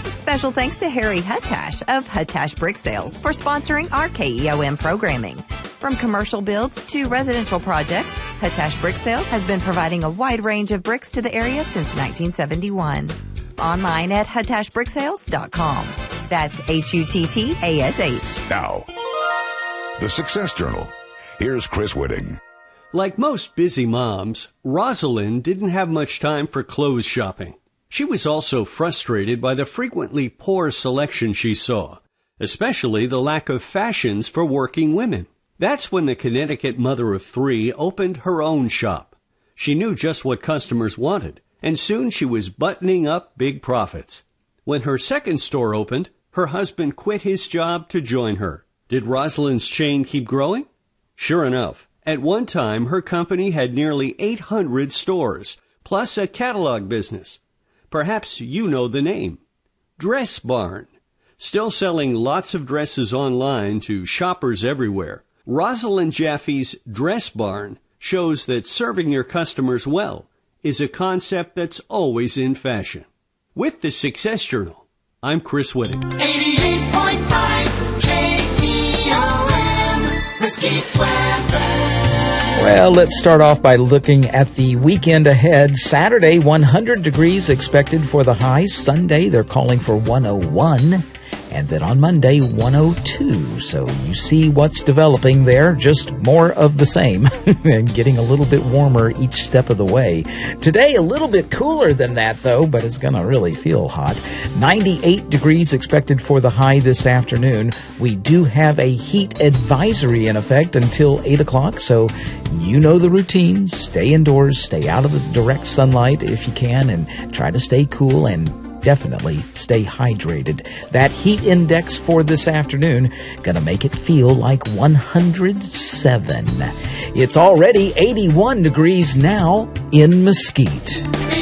Special thanks to Harry Huttash of Huttash Brick Sales for sponsoring our KEOM programming. From commercial builds to residential projects, Huttash Brick Sales has been providing a wide range of bricks to the area since 1971. Online at huttashbricksales.com. That's HUTTASH. Now, the Success Journal. Here's Chris Whitting. Like most busy moms, Rosalind didn't have much time for clothes shopping. She was also frustrated by the frequently poor selection she saw, especially the lack of fashions for working women. That's when the Connecticut mother of three opened her own shop. She knew just what customers wanted, and soon she was buttoning up big profits. When her second store opened, her husband quit his job to join her. Did Rosalind's chain keep growing? Sure enough, at one time her company had nearly 800 stores, plus a catalog business. Perhaps you know the name. Dress Barn. Still selling lots of dresses online to shoppers everywhere, Rosalind Jaffe's Dress Barn shows that serving your customers well is a concept that's always in fashion. With the Success Journal, I'm Chris Whitting. 88.5 KEOM, Mesquite weather. Well, let's start off by looking at the weekend ahead. Saturday, 100 degrees expected for the high. Sunday, they're calling for 101. And then on Monday, 102. So you see what's developing there, just more of the same and getting a little bit warmer each step of the way. Today, a little bit cooler than that, though, but it's going to really feel hot. 98 degrees expected for the high this afternoon. We do have a heat advisory in effect until 8 o'clock, so you know the routine. Stay indoors, stay out of the direct sunlight if you can, and try to stay cool and definitely stay hydrated. That heat index for this afternoon gonna make it feel like 107. It's already 81 degrees now in Mesquite.